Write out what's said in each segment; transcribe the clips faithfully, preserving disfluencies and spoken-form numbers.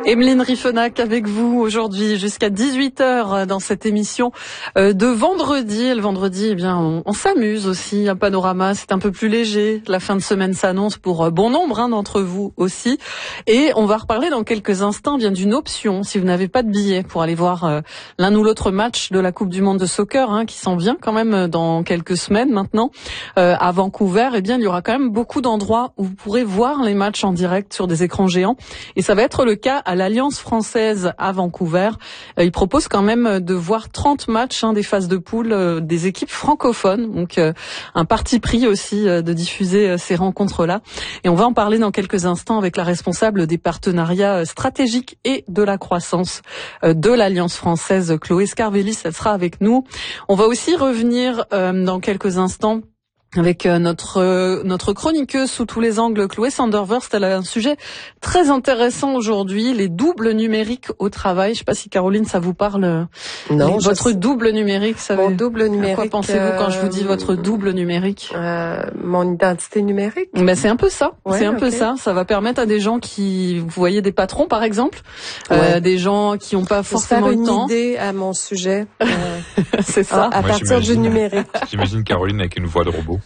Emeline Riffenac avec vous aujourd'hui jusqu'à dix-huit heures dans cette émission de vendredi. Et le vendredi, eh bien, on, on s'amuse aussi. Un panorama, c'est un peu plus léger. La fin de semaine s'annonce pour bon nombre hein, d'entre vous aussi. Et on va reparler dans quelques instants bien d'une option. Si vous n'avez pas de billet pour aller voir euh, l'un ou l'autre match de la Coupe du Monde de soccer hein, qui s'en vient quand même dans quelques semaines maintenant euh, à Vancouver, eh bien, il y aura quand même beaucoup d'endroits où vous pourrez voir les matchs en direct sur des écrans géants. Et ça va être le cas à l'Alliance française à Vancouver. Euh, il propose quand même de voir trente matchs hein, des phases de poule euh, des équipes francophones. Donc euh, un parti pris aussi euh, de diffuser euh, ces rencontres-là. Et on va en parler dans quelques instants avec la responsable des partenariats stratégiques et de la croissance euh, de l'Alliance française, Chloé Scarvellis. Elle sera avec nous. On va aussi revenir euh, dans quelques instants avec notre euh, notre chroniqueuse sous tous les angles, Chloé Sanderverst. Elle a un sujet très intéressant aujourd'hui, les doubles numériques au travail. Je sais pas si Caroline, ça vous parle. Non. Les, votre sais. double numérique, ça Mon va, double numérique. À quoi pensez-vous quand je vous dis votre double numérique? euh, Mon identité numérique. Ben c'est un peu ça. Ouais, c'est un okay. peu ça. Ça va permettre à des gens qui, vous voyez, des patrons par exemple, ouais. euh, des gens qui n'ont pas forcément le temps. Une idée à mon sujet. Euh, c'est ça. À, à partir du numérique. J'imagine Caroline avec une voix de robot.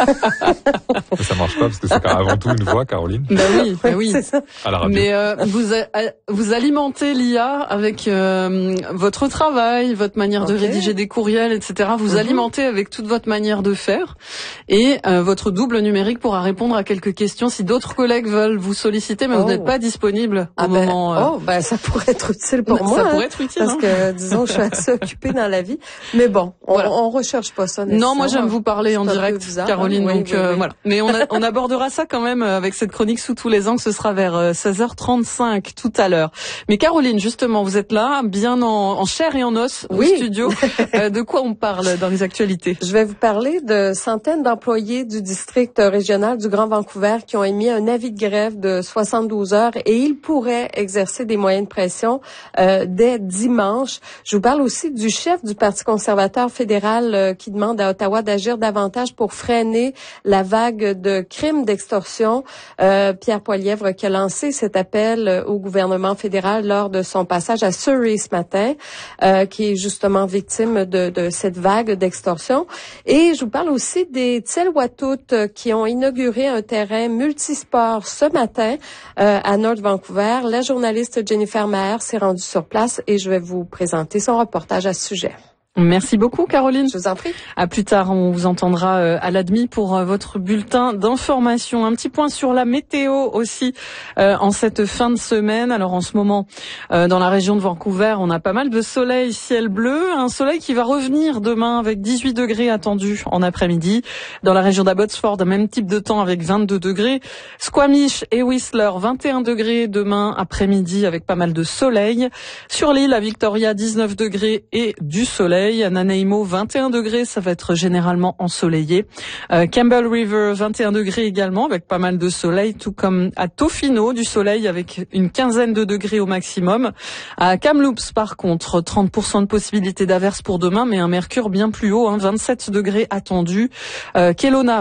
Mais ça marche pas parce que c'est avant tout une voix, Caroline. Ben oui, ben oui. C'est ça. À la radio. Mais euh, vous a, vous alimentez l'I A avec euh, votre travail, votre manière okay. de rédiger des courriels, et cetera. Vous mm-hmm. alimentez avec toute votre manière de faire et euh, votre double numérique pourra répondre à quelques questions si d'autres collègues veulent vous solliciter, mais oh. vous n'êtes pas disponible au ah moment. Ben, euh... Oh, ben ça pourrait être utile pour ben, moi. Ça hein, pourrait être utile parce hein. que disons, je suis assez occupée dans la vie. Mais bon, on, voilà. on recherche pas ça. Non, moi j'aime vous parler en direct, bizarre, Caroline. Hein. Donc oui, oui, euh, oui. voilà. Mais on, a, on abordera ça quand même avec cette chronique sous tous les angles. Ce sera vers seize heures trente-cinq tout à l'heure. Mais Caroline, justement, vous êtes là, bien en, en chair et en os oui. au studio. euh, de quoi on parle dans les actualités? Je vais vous parler de centaines d'employés du district régional du Grand Vancouver qui ont émis un avis de grève de soixante-douze heures et ils pourraient exercer des moyens de pression euh, dès dimanche. Je vous parle aussi du chef du Parti conservateur fédéral euh, qui demande à Ottawa d'agir davantage pour freiner la vague de crimes d'extorsion. Euh, Pierre Poilievre qui a lancé cet appel au gouvernement fédéral lors de son passage à Surrey ce matin, euh, qui est justement victime de, de cette vague d'extorsion. Et je vous parle aussi des Tsleil-Waututh qui ont inauguré un terrain multisport ce matin euh, à North Vancouver. La journaliste Jennifer Maher s'est rendue sur place et je vais vous présenter son reportage à ce sujet. Merci beaucoup, Caroline. Je vous en prie. À plus tard, on vous entendra euh, à l'admi pour euh, votre bulletin d'information. Un petit point sur la météo aussi euh, en cette fin de semaine. Alors en ce moment, euh, dans la région de Vancouver, on a pas mal de soleil, ciel bleu. Un soleil qui va revenir demain avec dix-huit degrés attendus en après-midi. Dans la région d'Abbotsford, même type de temps avec vingt-deux degrés. Squamish et Whistler, vingt et un degrés demain après-midi avec pas mal de soleil. Sur l'île à Victoria, dix-neuf degrés et du soleil. À Nanaimo, vingt et un degrés, ça va être généralement ensoleillé. Euh, Campbell River, vingt et un degrés également, avec pas mal de soleil, tout comme à Tofino, du soleil avec une quinzaine de degrés au maximum. À Kamloops, par contre, trente pour cent de possibilité d'averse pour demain, mais un mercure bien plus haut, hein, vingt-sept degrés attendus. Euh, Kelowna,